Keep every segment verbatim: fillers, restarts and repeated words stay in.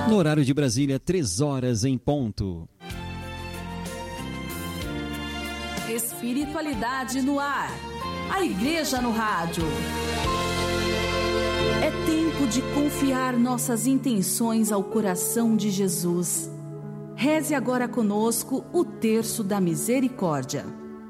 No horário de Brasília, três horas em ponto. Espiritualidade no ar. A Igreja no rádio. É tempo de confiar nossas intenções ao coração de Jesus. Reze agora conosco o Terço da Misericórdia.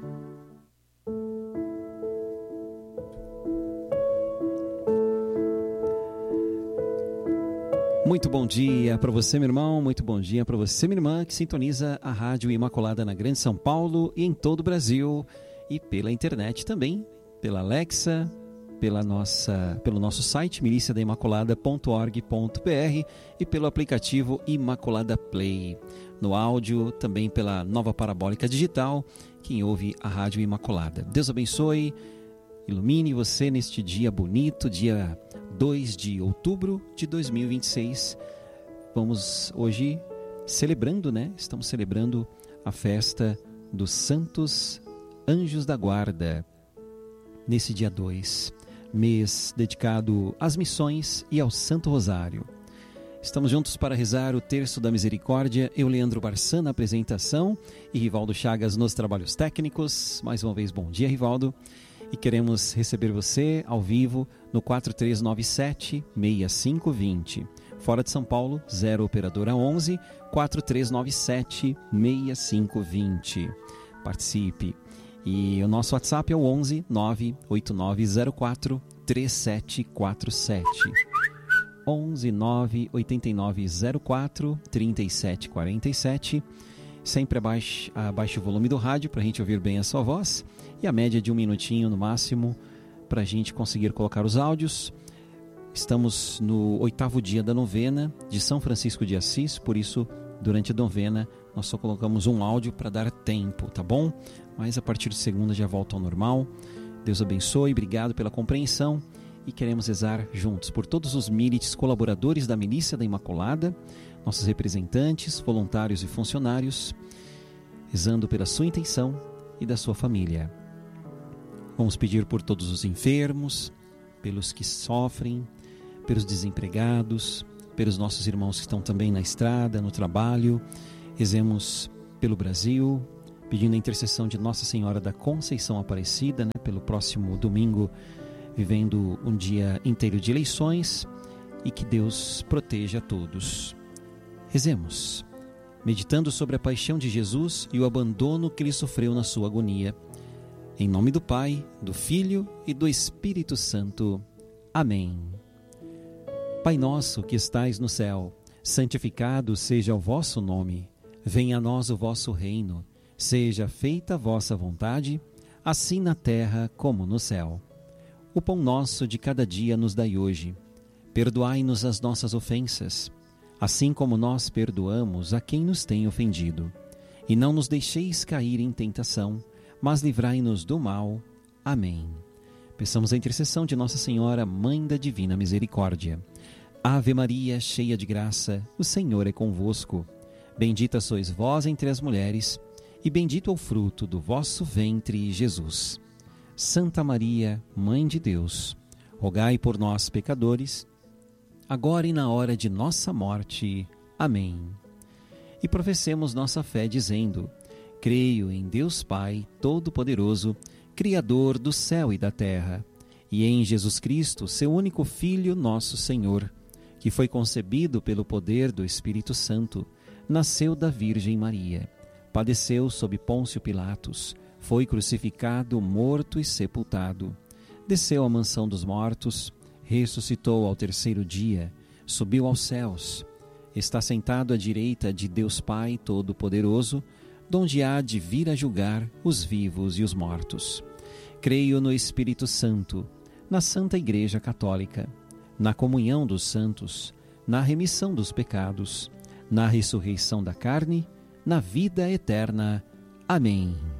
Muito bom dia para você, meu irmão. Muito bom dia para você, minha irmã, que sintoniza a Rádio Imaculada na Grande São Paulo e em todo o Brasil. E pela internet também, pela Alexa, pela nossa, pelo nosso site milícia da imaculada ponto org ponto br e pelo aplicativo Imaculada Play. No áudio, também pela nova parabólica digital, quem ouve a Rádio Imaculada. Deus abençoe, ilumine você neste dia bonito, dia dois de outubro de dois mil e vinte e seis. Vamos hoje celebrando, né? Estamos celebrando a festa dos Santos Anjos da Guarda, nesse dia dois, mês dedicado às missões e ao Santo Rosário. Estamos juntos para rezar o Terço da Misericórdia. Eu, Leandro Barçan, na apresentação, e Rivaldo Chagas nos trabalhos técnicos. Mais uma vez, bom dia, Rivaldo. E queremos receber você ao vivo no quatro três nove sete, seis cinco dois zero. Fora de São Paulo, zero operadora onze, quatro três nove sete, seis cinco dois zero. Participe. E o nosso WhatsApp é o onze, nove oito nove zero quatro, três sete quatro sete. onze, nove oito nove zero quatro, três sete quatro sete. Sempre abaixe, abaixe o volume do rádio para a gente ouvir bem a sua voz. E a média de um minutinho no máximo para a gente conseguir colocar os áudios. Estamos no oitavo dia da novena de São Francisco de Assis, por isso, durante a novena, nós só colocamos um áudio para dar tempo, tá bom? Mas a partir de segunda já volta ao normal. Deus abençoe, obrigado pela compreensão. E queremos rezar juntos por todos os milites colaboradores da Milícia da Imaculada, nossos representantes, voluntários e funcionários, rezando pela sua intenção e da sua família. Vamos pedir por todos os enfermos, pelos que sofrem, pelos desempregados, pelos nossos irmãos que estão também na estrada, no trabalho. Rezemos pelo Brasil, pedindo a intercessão de Nossa Senhora da Conceição Aparecida, né, pelo próximo domingo, vivendo um dia inteiro de eleições, e que Deus proteja a todos. Rezemos, meditando sobre a paixão de Jesus e o abandono que ele sofreu na sua agonia. Em nome do Pai, do Filho e do Espírito Santo. Amém. Pai nosso que estais no céu, santificado seja o vosso nome. Venha a nós o vosso reino. Seja feita a vossa vontade, assim na terra como no céu. O pão nosso de cada dia nos dai hoje. Perdoai-nos as nossas ofensas, assim como nós perdoamos a quem nos tem ofendido. E não nos deixeis cair em tentação, mas livrai-nos do mal. Amém. Peçamos a intercessão de Nossa Senhora, Mãe da Divina Misericórdia. Ave Maria, cheia de graça, o Senhor é convosco. Bendita sois vós entre as mulheres, e bendito é o fruto do vosso ventre, Jesus. Santa Maria, Mãe de Deus, rogai por nós, pecadores, agora e na hora de nossa morte. Amém. E professemos nossa fé dizendo: creio em Deus Pai Todo-Poderoso, Criador do céu e da terra, e em Jesus Cristo, seu único Filho, nosso Senhor, que foi concebido pelo poder do Espírito Santo, nasceu da Virgem Maria, padeceu sob Pôncio Pilatos, foi crucificado, morto e sepultado, desceu à mansão dos mortos, ressuscitou ao terceiro dia, subiu aos céus, está sentado à direita de Deus Pai Todo-Poderoso, donde há de vir a julgar os vivos e os mortos. Creio no Espírito Santo, na Santa Igreja Católica, na comunhão dos santos, na remissão dos pecados, na ressurreição da carne, na vida eterna. Amém.